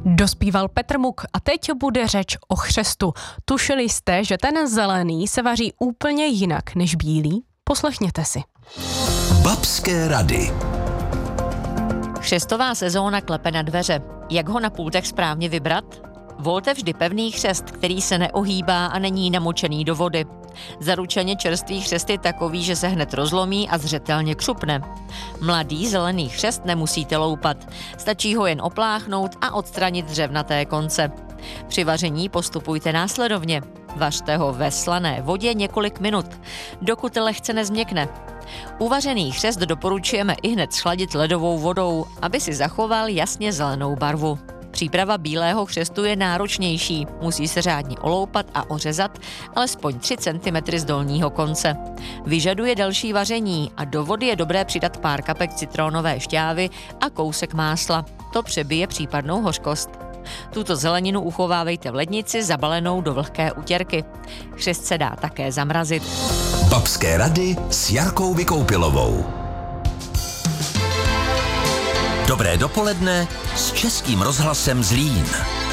Dospíval Petr Muk a teď bude řeč o chřestu. Tušili jste, že ten zelený se vaří úplně jinak než bílý? Poslechněte si. Babské rady. Chřestová sezóna klepe na dveře. Jak ho na pultech správně vybrat? Volte vždy pevný chřest, který se neohýbá a není namočený do vody. Zaručeně čerstvý chřest je takový, že se hned rozlomí a zřetelně křupne. Mladý zelený chřest nemusíte loupat. Stačí ho jen opláchnout a odstranit dřevnaté konce. Při vaření postupujte následovně. Vařte ho ve slané vodě několik minut, dokud lehce nezměkne. Uvařený chřest doporučujeme ihned schladit ledovou vodou, aby si zachoval jasně zelenou barvu. Příprava bílého chřestu je náročnější, musí se řádně oloupat a ořezat alespoň 3 cm z dolního konce. Vyžaduje delší vaření a do vody je dobré přidat pár kapek citronové šťávy a kousek másla. To přebije případnou hořkost. Tuto zeleninu uchovávejte v lednici zabalenou do vlhké utěrky. Chřest se dá také zamrazit. Babské rady s Jarkou Vykoupilovou. Dobré dopoledne s Českým rozhlasem Zlín.